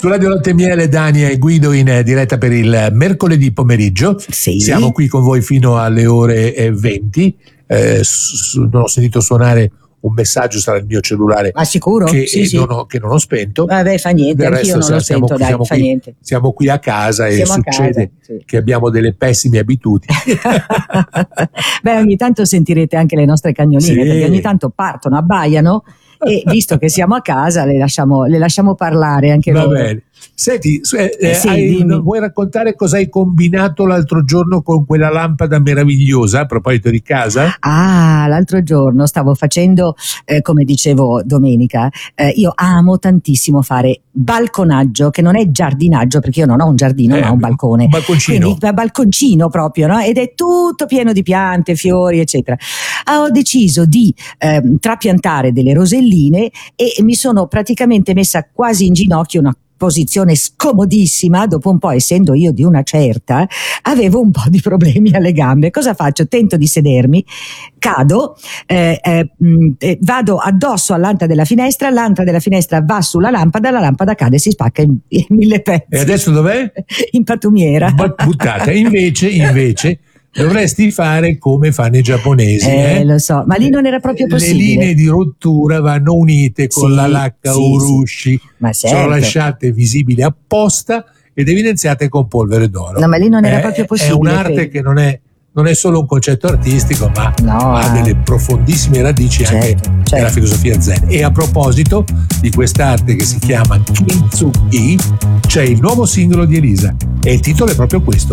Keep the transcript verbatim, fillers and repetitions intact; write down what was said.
Su Radio Latte e Miele, Dania e Guido in diretta per il mercoledì pomeriggio. Sì. Siamo qui con voi fino alle ore venti. Eh, su, non ho sentito suonare un messaggio, sarà il mio cellulare. Ma sicuro? Che, Sì, sì. Non ho, che non ho spento. Vabbè, fa niente, Del anch'io resto non lo siamo, sento, dai, siamo fa qui, niente. Siamo qui a casa e Siamo a succede casa, sì. che abbiamo delle pessime abitudini. Beh, ogni tanto sentirete anche le nostre cagnoline, Sì. perché ogni tanto partono, abbaiano e visto che siamo a casa le lasciamo, le lasciamo parlare anche Va loro. bene. Senti, eh, Eh sì, hai, dimmi. vuoi raccontare cosa hai combinato l'altro giorno con quella lampada meravigliosa a proposito di casa? Ah, l'altro giorno stavo facendo, eh, come dicevo domenica, eh, io amo tantissimo fare balconaggio, che non è giardinaggio, perché io non ho un giardino, Eh, ma ho un balcone. un balconcino. Quindi balconcino proprio, no? Ed è tutto pieno di piante, fiori, eccetera. Ah, ho deciso di ehm, trapiantare delle roselline e mi sono praticamente messa quasi in ginocchio, una posizione scomodissima. Dopo un po', essendo io di una certa, avevo un po' di problemi alle gambe. Cosa faccio? Tento di sedermi, cado, eh, eh, mh, eh, vado addosso all'anta della finestra, l'anta della finestra va sulla lampada, la lampada cade e si spacca in, in mille pezzi. E adesso dov'è? In pattumiera. Buttata. Invece, invece dovresti fare come fanno i giapponesi. Eh, eh? lo so, ma lì non era proprio possibile. Le linee di rottura vanno unite con Sì, la lacca sì, Urushi. sì. Ma certo. Sono lasciate visibili apposta ed evidenziate con polvere d'oro. No, ma lì non era È- proprio possibile, È un'arte credo. che non è, non è solo un concetto artistico, ma No, ha eh. delle profondissime radici Certo, anche certo. nella filosofia zen. E a proposito di quest'arte che si chiama Kintsugi, c'è il nuovo singolo di Elisa e il titolo è proprio questo,